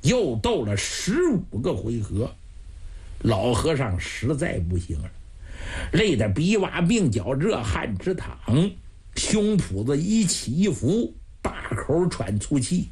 又斗了15个回合，老和尚实在不行了，累得鼻洼鬓角，热汗直淌，胸脯子一起一伏，大口喘粗气，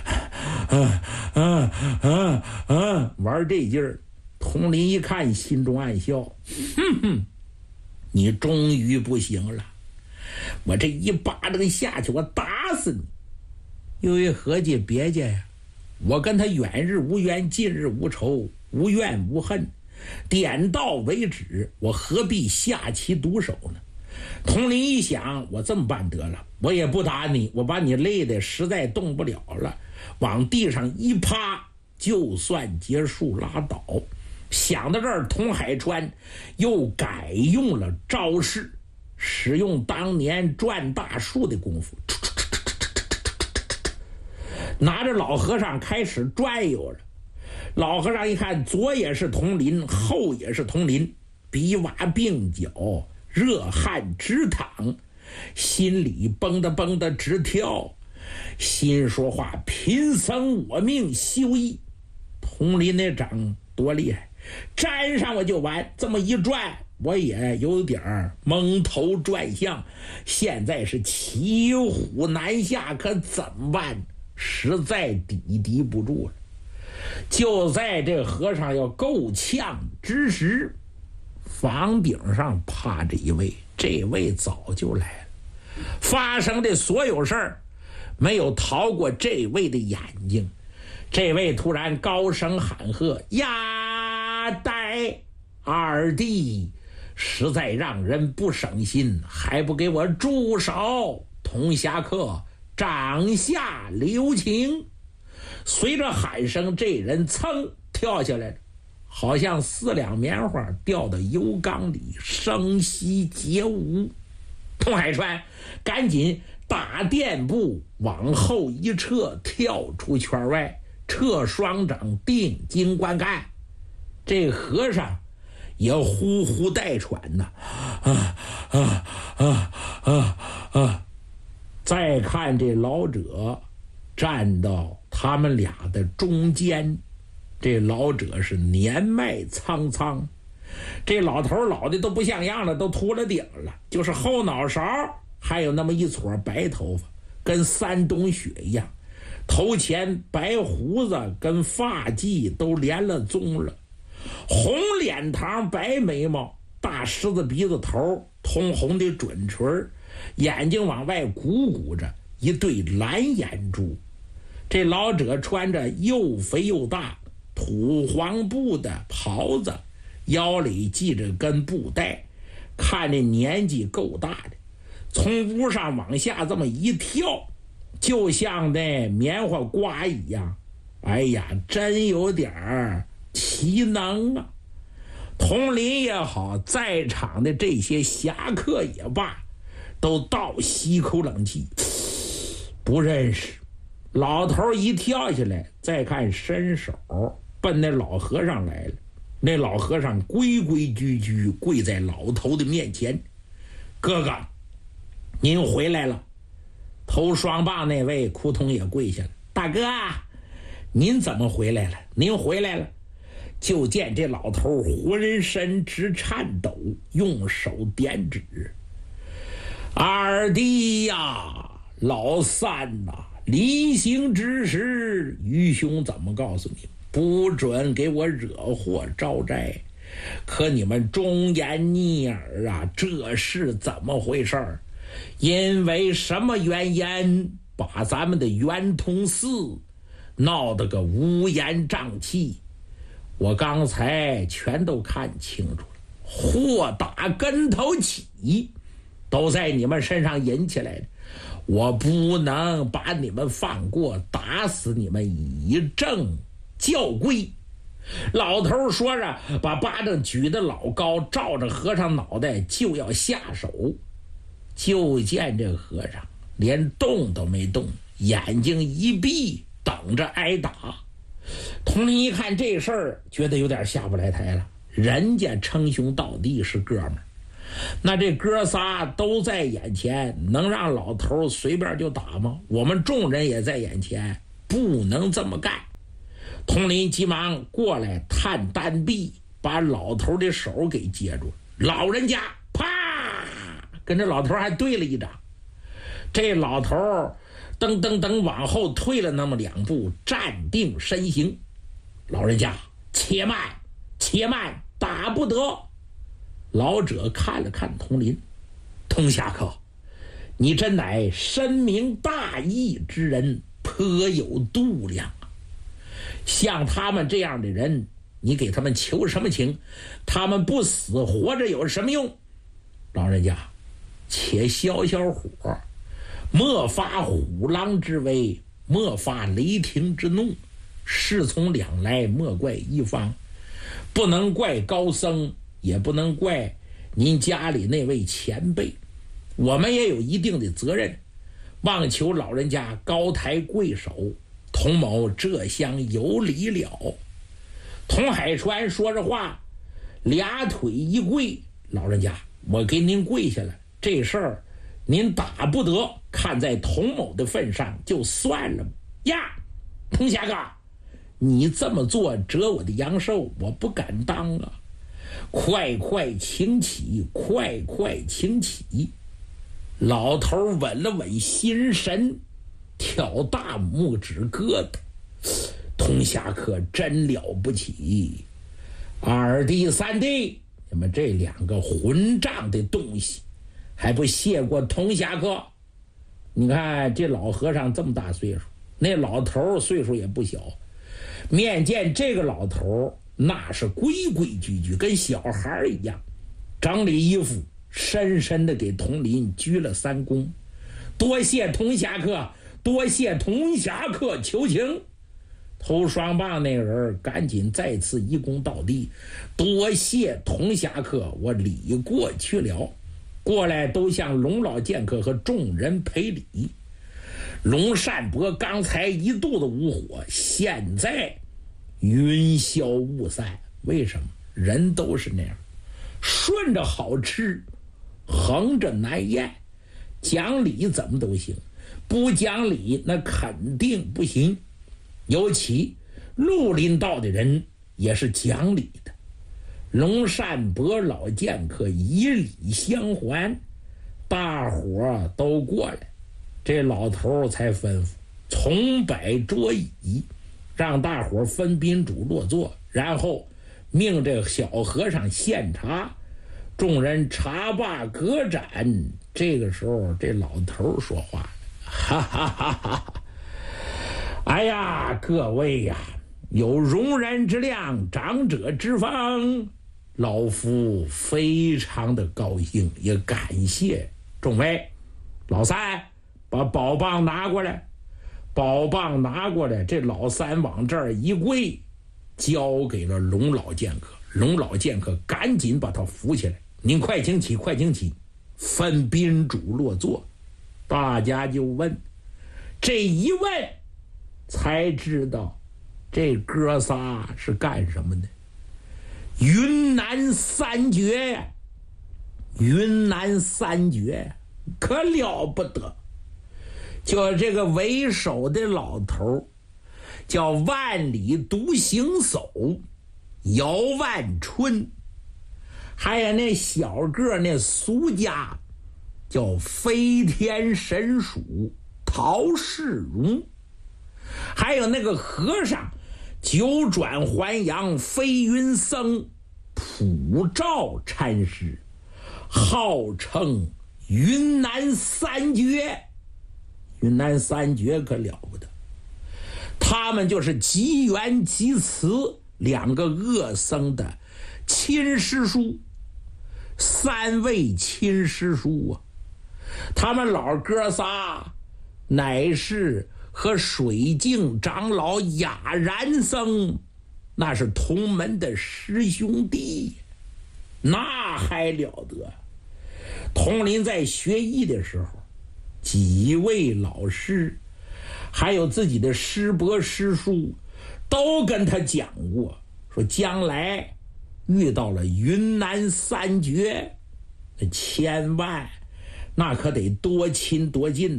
玩这劲儿。佟林一看，心中暗笑，哼哼，你终于不行了，我这一巴掌下去，我打死你。又一合计，别介呀，我跟他远日无冤，近日无仇，无怨无恨，点到为止，我何必下其毒手呢？佟林一想，我这么办得了，我也不打你，我把你累得实在动不了了，往地上一趴，就算结束拉倒。想到这儿，佟海川又改用了招式，使用当年转大树的功夫，拿着老和尚开始转悠了。老和尚一看，左也是佟林，后也是佟林，鼻洼鬓角，热汗直淌，心里蹦的直跳，心说话：贫僧我命休矣。佟林那掌多厉害，沾上我就完，这么一转，我也有点蒙头转向，现在是骑虎难下，可怎么办？实在抵不住了。就在这和尚要够呛之时，房顶上趴着一位，这位早就来了。发生的所有事儿没有逃过这位的眼睛。这位突然高声喊喝：呀呆二弟，实在让人不省心，还不给我住手！童侠客掌下留情。随着喊声，这人噌跳下来了，好像4两棉花掉到油缸里，声息皆无。佟海川赶紧打垫步往后一撤，跳出圈外，撤双掌，定睛观看。这和尚也呼呼带喘呐，再看这老者站到他们俩的中间，这老者是年迈苍苍，这老头老的都不像样了，都秃了顶了，就是后脑勺还有那么一撮白头发，跟山冬雪一样，头前白胡子跟发髻都连了棕了，红脸膛，白眉毛，大狮子鼻子头，通红的准唇，眼睛往外鼓鼓着一对蓝眼珠。这老者穿着又肥又大土黄布的袍子，腰里系着根布带，看着年纪够大的，从屋上往下这么一跳，就像那棉花瓜一样，哎呀，真有点奇能啊！佟林也好，在场的这些侠客也罢，都倒吸口冷气，不认识。老头一跳下来，再看伸手奔那老和尚来了。那老和尚规规矩矩跪在老头的面前：哥哥，您回来了。头双棒那位扑通也跪下了：大哥，您怎么回来了？您回来了。就见这老头浑身直颤抖，用手点指：二弟呀，老三呐，离行之时，愚兄怎么告诉你，不准给我惹祸招灾。可你们忠言逆耳啊，这是怎么回事儿？因为什么原因把咱们的圆通寺闹得个乌烟瘴气？我刚才全都看清楚了，祸打跟头起，都在你们身上引起来的。我不能把你们放过，打死你们以正教规。老头说着，把巴掌举得老高，照着和尚脑袋就要下手。就见这和尚连动都没动，眼睛一闭，等着挨打。佟林一看这事儿，觉得有点下不来台了。人家称兄道弟是哥们儿，那这哥仨都在眼前，能让老头随便就打吗？我们众人也在眼前，不能这么干。 统领急忙过来探单臂，把老头的手给接住。老人家啪跟这老头还对了一掌。这老头噔噔噔往后退了那么2步，站定身形。老人家且慢且慢，打不得。老者看了看统领，童侠客，你真乃深明大义之人，颇有度量啊！像他们这样的人，你给他们求什么情？他们不死活着有什么用？老人家且消消火，莫发虎狼之威，莫发雷霆之怒，事从两来，莫怪一方。不能怪高僧，也不能怪您家里那位前辈，我们也有一定的责任，望求老人家高抬贵手，童某这厢有礼了。童海川说着话，2腿一跪，老人家我给您跪下了，这事儿您打不得，看在童某的份上就算了呀。童侠哥，你这么做折我的阳寿，我不敢当啊！快快请起，快快请起！老头稳了稳心神，挑大拇指疙瘩。童侠客真了不起，2弟3弟，你们这2个混账的东西，还不谢过童侠客？你看这老和尚这么大岁数，那老头岁数也不小。面见这个老头，那是规规矩矩，跟小孩一样，整理衣服，深深的给统领鞠了3躬。多谢童侠客，多谢童侠客求情。头双棒那人赶紧再次一躬到地，多谢童侠客，我礼过去了。过来都向龙老剑客和众人赔礼。龙善伯刚才一肚子无火，现在云消雾散。为什么？人都是那样，顺着好吃，横着难咽。讲理怎么都行，不讲理那肯定不行。尤其绿林道的人也是讲理的。龙善伯老剑客以礼相还，大伙都过来，这老头才吩咐重摆桌椅，让大伙分宾主落座，然后命这小和尚献茶。众人茶罢歌盏，这个时候这老头说话了，哈哈哈哈！哎呀，各位呀，有容人之量，长者之方，老夫非常的高兴，也感谢众位。老三把宝棒拿过来，宝棒拿过来，这老三往这儿一跪，交给了龙老剑客。龙老剑客赶紧把他扶起来，您快请起，快请起，分宾主落座。大家就问，这一问才知道这哥仨是干什么的。云南三绝呀，云南三绝可了不得。就这个为首的老头叫万里独行叟姚万春，还有那小个那俗家叫飞天神鼠陶世荣，还有那个和尚九转还阳飞云僧普照禅师，号称云南三绝。云南三绝可了不得，他们就是吉元吉慈2个恶僧的亲师叔，3位亲师叔啊。他们老哥仨乃是和水镜长老雅然僧那是同门的师兄弟，那还了得。统领在学艺的时候，几位老师还有自己的师伯师叔都跟他讲过，说将来遇到了云南三绝，那千万那可得多亲多近呐，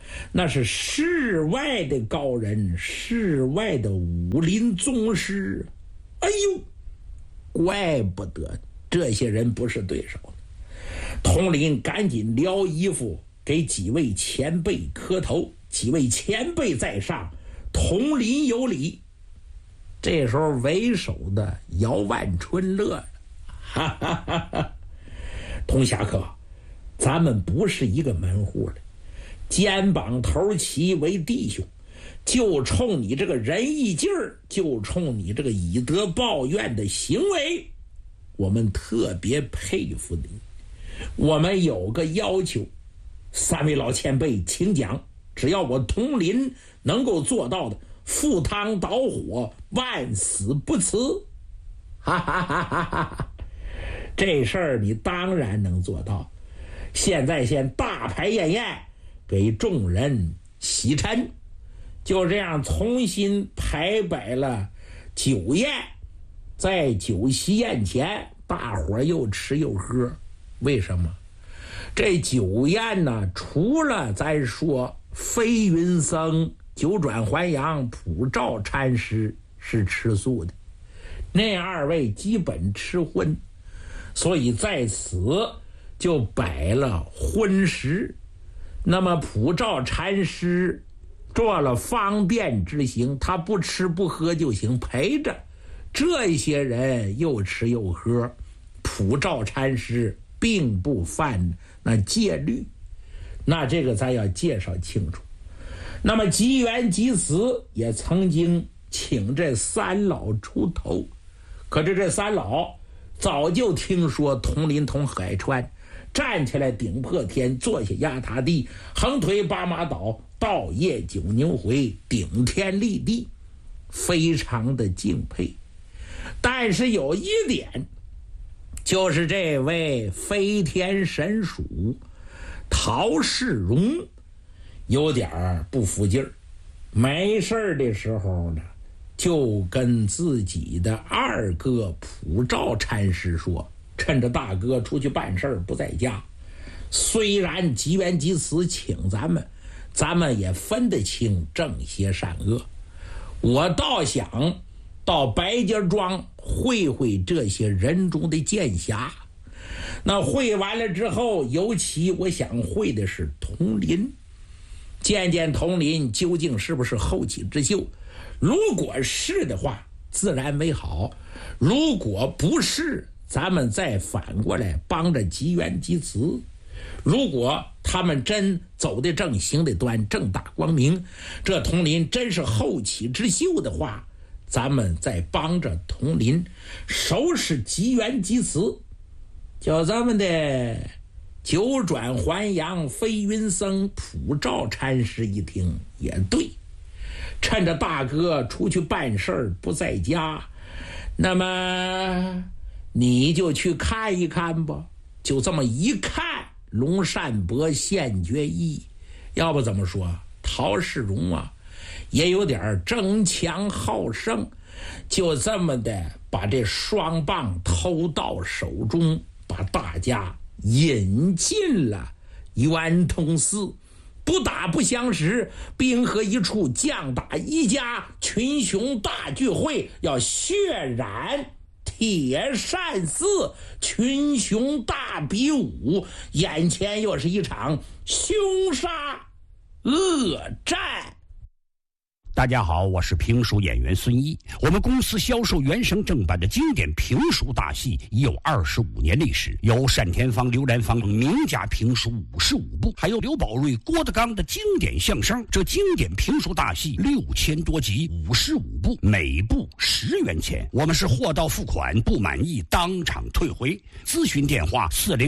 那是世外的高人，世外的武林宗师。哎呦，怪不得这些人不是对手。统领赶紧撩衣服给几位前辈磕头，几位前辈在上，统领有礼。这时候为首的姚万春乐了，哈哈哈哈！童侠客，咱们不是一个门户的，肩膀头齐为弟兄，就冲你这个仁义劲儿，就冲你这个以德报怨的行为，我们特别佩服你。我们有个要求，三位老前辈请讲，只要我统领能够做到的，赴汤蹈火，万死不辞。哈哈哈哈哈哈！这事儿你当然能做到。现在先大排宴宴，给众人洗尘。就这样重新排摆了酒宴，在酒席宴前，大伙儿又吃又喝。为什么？这酒宴呢，除了咱说飞云僧、九转还阳、普照禅师是吃素的，那二位基本吃荤，所以在此就摆了荤食。那么普照禅师做了方便之行，他不吃不喝就行，陪着这些人又吃又喝。普照禅师并不犯那戒律，那这个咱要介绍清楚。那么吉元吉慈也曾经请这三老出头，可是这三老早就听说统领同海川，站起来顶破天，坐下压塌地，横推八马倒，倒夜九牛回，顶天立地，非常的敬佩。但是有一点，就是这位飞天神鼠陶世荣有点不服劲儿，没事的时候呢，就跟自己的二哥普照禅师说，趁着大哥出去办事不在家，虽然吉元吉慈请咱们也分得清正邪善恶，我倒想到白家庄会会这些人中的剑侠。那会完了之后，尤其我想会的是统领，见见统领究竟是不是后起之秀。如果是的话，自然为好；如果不是，咱们再反过来帮着吉元吉慈。如果他们真走得正，行得端，正大光明，这统领真是后起之秀的话，咱们再帮着统领收拾吉元吉慈。叫咱们的九转还阳飞云僧普照禅师一听也对，趁着大哥出去办事不在家，那么你就去看一看吧。就这么一看，龙善伯现决意。要不怎么说陶世荣啊也有点争强好胜，就这么的把这双棒偷到手中，把大家引进了圆通寺。不打不相识，兵合一处，将打一家，群雄大聚会，要血染铁扇寺，群雄大比武，眼前又是一场凶杀恶战。 大家好，我是评书演员孙一。我们公司销售原声正版的经典评书大戏已有25年历史，有单田芳、刘兰芳名家评书55部，还有刘宝瑞、郭德纲的经典相声。这经典评书大戏6000多集，55部，每部10元钱。我们是货到付款，不满意当场退回。咨询电话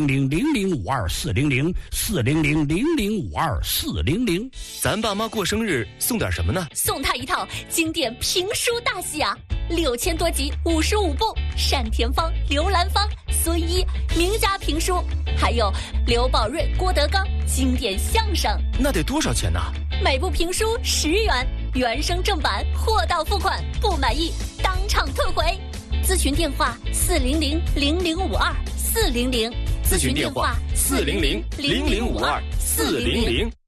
400-0052-400，400-0052-400。 咱爸妈过生日送点什么呢？ 送他一套经典评书大戏啊，6000多集，55部，单田芳、刘兰芳、孙一名家评书，还有刘宝瑞、郭德纲经典相声。 那得多少钱呢？ 每部评书10元，原声正版，货到付款，不满意当场退回。咨询电话400-0052-400， 咨询电话400-0052-400。